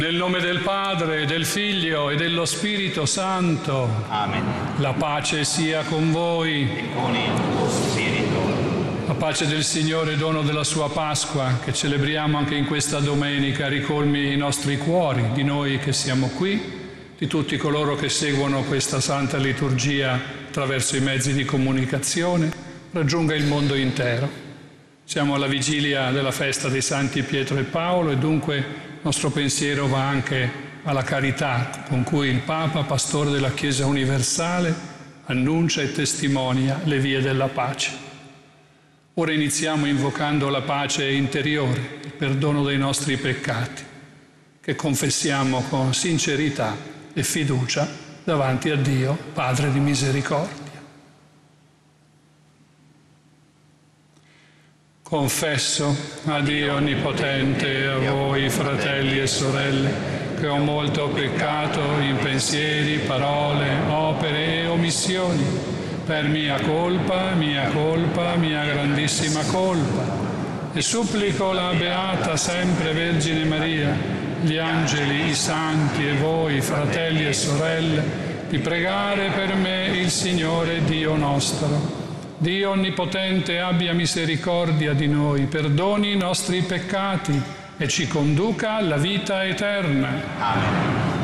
Nel nome del Padre, del Figlio e dello Spirito Santo. Amen. La pace sia con voi. E con il tuo spirito. La pace del Signore, dono della sua Pasqua, che celebriamo anche in questa domenica, ricolmi i nostri cuori, di noi che siamo qui, di tutti coloro che seguono questa santa liturgia attraverso i mezzi di comunicazione, raggiunga il mondo intero. Siamo alla vigilia della festa dei Santi Pietro e Paolo e dunque il nostro pensiero va anche alla carità con cui il Papa, pastore della Chiesa universale, annuncia e testimonia le vie della pace. Ora iniziamo invocando la pace interiore, il perdono dei nostri peccati, che confessiamo con sincerità e fiducia davanti a Dio, Padre di misericordia. Confesso a Dio Onnipotente e a voi, fratelli e sorelle, che ho molto peccato in pensieri, parole, opere e omissioni, per mia colpa, mia grandissima colpa. E supplico la Beata sempre Vergine Maria, gli angeli, i santi e voi, fratelli e sorelle, di pregare per me il Signore Dio nostro. Dio Onnipotente abbia misericordia di noi, perdoni i nostri peccati e ci conduca alla vita eterna. Amen.